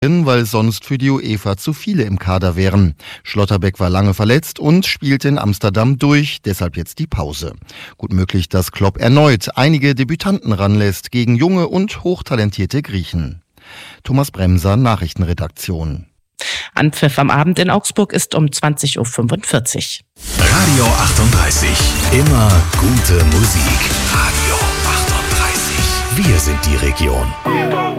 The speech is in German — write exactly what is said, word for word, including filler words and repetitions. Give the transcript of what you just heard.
weil sonst für die UEFA zu viele im Kader wären. Schlotterbeck war lange verletzt und spielte in Amsterdam durch, deshalb jetzt die Pause. Gut möglich, dass Klopp erneut einige Debütanten ranlässt gegen junge und hochtalentierte Griechen. Thomas Bremser, Nachrichtenredaktion. Anpfiff am Abend in Augsburg ist um zwanzig Uhr fünfundvierzig. Radio achtunddreißig, immer gute Musik. Radio achtunddreißig, wir sind die Region.